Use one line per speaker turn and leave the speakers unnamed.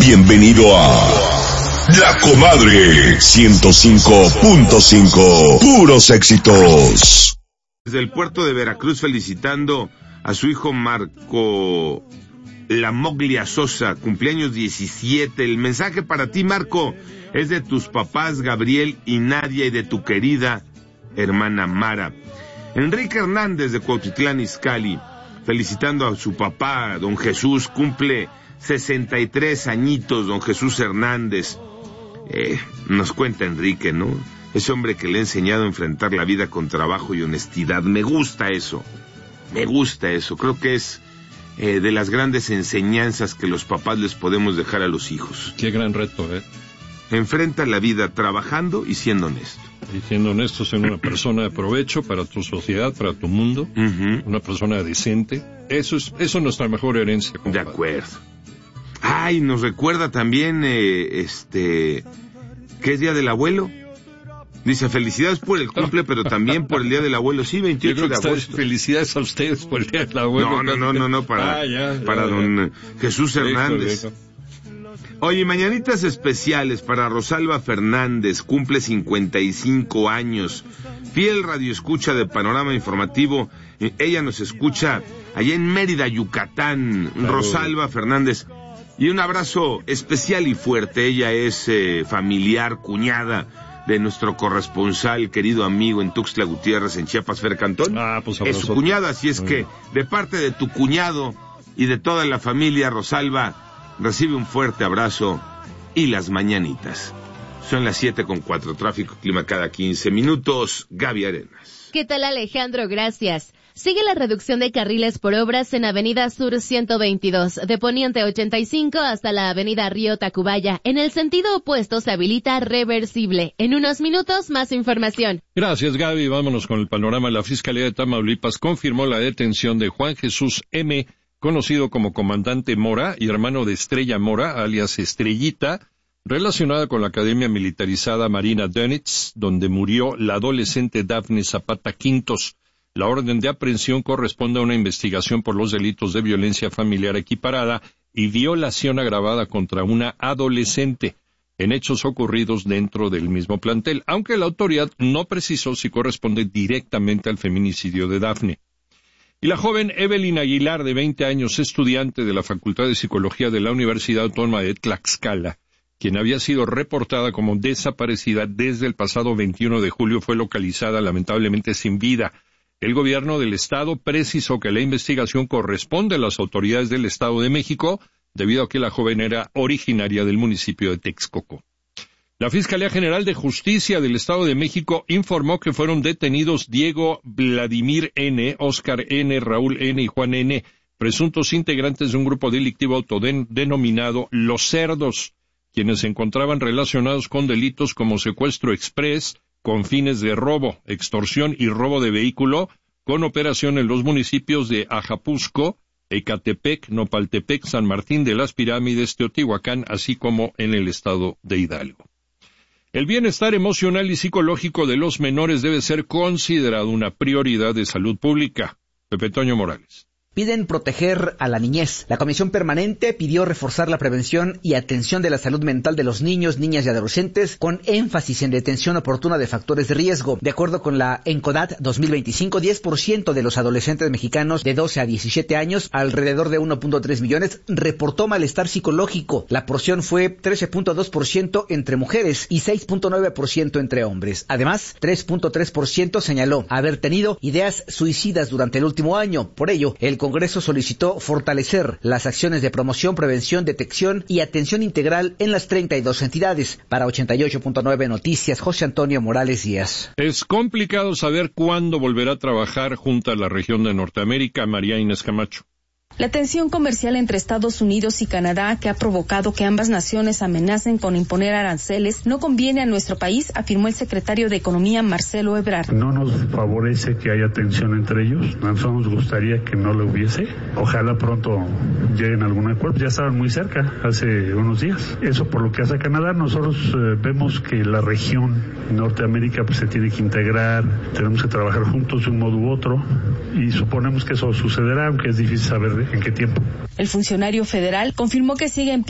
Bienvenido a La Comadre 105.5. Puros éxitos.
Desde el puerto de Veracruz, felicitando a su hijo Marco Lamoglia Sosa, cumpleaños 17. El mensaje para ti, Marco, es de tus papás Gabriel y Nadia y de tu querida hermana Mara. Enrique Hernández de Cuautitlán Izcalli, felicitando a su papá, don Jesús, cumple 63 añitos, don Jesús Hernández. Nos cuenta Enrique, ¿no? Ese hombre que le ha enseñado a enfrentar la vida con trabajo y honestidad. Me gusta eso. Creo que es de las grandes enseñanzas que los papás les podemos dejar a los hijos.
Qué gran reto,
Enfrenta la vida trabajando y siendo honesto.
Y siendo honesto, siendo una persona de provecho para tu sociedad, para tu mundo, una persona decente. Eso es nuestra mejor herencia, compadre.
De acuerdo. Ay, nos recuerda también, que es Día del Abuelo. Dice, felicidades por el cumple, pero también por el Día del Abuelo. Sí, 28 de agosto.
Felicidades a ustedes por el Día del Abuelo.
No, para don Jesús Hernández. Oye, mañanitas especiales para Rosalba Fernández, cumple 55 años. Fiel radioescucha de Panorama Informativo. Ella nos escucha allá en Mérida, Yucatán. Rosalba Fernández. Y un abrazo especial y fuerte. Ella es familiar, cuñada de nuestro corresponsal, querido amigo en Tuxtla Gutiérrez, en Chiapas, Fer Cantón.
Pues
es su cuñada, así es que de parte de tu cuñado y de toda la familia, Rosalba, recibe un fuerte abrazo y las mañanitas. Son las 7:04, tráfico, clima cada 15 minutos. Gaby Arenas.
¿Qué tal, Alejandro? Gracias. Sigue la reducción de carriles por obras en Avenida Sur 122, de Poniente 85 hasta la Avenida Río Tacubaya. En el sentido opuesto se habilita reversible. En unos minutos, más información.
Gracias, Gaby. Vámonos con el panorama. La Fiscalía de Tamaulipas confirmó la detención de Juan Jesús M., conocido como Comandante Mora y hermano de Estrella Mora, alias Estrellita, relacionada con la Academia Militarizada Marina Dönitz, donde murió la adolescente Dafne Zapata Quintos. La orden de aprehensión corresponde a una investigación por los delitos de violencia familiar equiparada y violación agravada contra una adolescente, en hechos ocurridos dentro del mismo plantel, aunque la autoridad no precisó si corresponde directamente al feminicidio de Dafne. Y la joven Evelyn Aguilar, de 20 años, estudiante de la Facultad de Psicología de la Universidad Autónoma de Tlaxcala, quien había sido reportada como desaparecida desde el pasado 21 de julio, fue localizada lamentablemente sin vida. El gobierno del estado precisó que la investigación corresponde a las autoridades del Estado de México, debido a que la joven era originaria del municipio de Texcoco. La Fiscalía General de Justicia del Estado de México informó que fueron detenidos Diego Vladimir N., Oscar N., Raúl N. y Juan N., presuntos integrantes de un grupo delictivo autodenominado Los Cerdos, quienes se encontraban relacionados con delitos como secuestro exprés, con fines de robo, extorsión y robo de vehículo, con operación en los municipios de Ajapusco, Ecatepec, Nopaltepec, San Martín de las Pirámides, Teotihuacán, así como en el estado de Hidalgo. El bienestar emocional y psicológico de los menores debe ser considerado una prioridad de salud pública. Pepe Toño Morales.
Piden proteger a la niñez. La Comisión Permanente pidió reforzar la prevención y atención de la salud mental de los niños, niñas y adolescentes, con énfasis en detención oportuna de factores de riesgo. De acuerdo con la ENCODAT 2025, 10% de los adolescentes mexicanos de 12 a 17 años, alrededor de 1.3 millones, reportó malestar psicológico. La porción fue 13.2% entre mujeres y 6.9% entre hombres. Además, 3.3% señaló haber tenido ideas suicidas durante el último año. Por ello, el Congreso solicitó fortalecer las acciones de promoción, prevención, detección y atención integral en las 32 entidades. Para 88.9 Noticias, José Antonio Morales Díaz.
Es complicado saber cuándo volverá a trabajar junto a la región de Norteamérica. María Inés Camacho.
La tensión comercial entre Estados Unidos y Canadá, que ha provocado que ambas naciones amenacen con imponer aranceles, no conviene a nuestro país, afirmó el secretario de Economía, Marcelo Ebrard.
No nos favorece que haya tensión entre ellos. A nosotros nos gustaría que no lo hubiese. Ojalá pronto lleguen a algún acuerdo. Ya estaban muy cerca, hace unos días. Eso por lo que hace a Canadá. Nosotros vemos que la región Norteamérica se tiene que integrar. Tenemos que trabajar juntos de un modo u otro. Y suponemos que eso sucederá, aunque es difícil saber en qué tiempo.
El funcionario federal confirmó que sigue en pie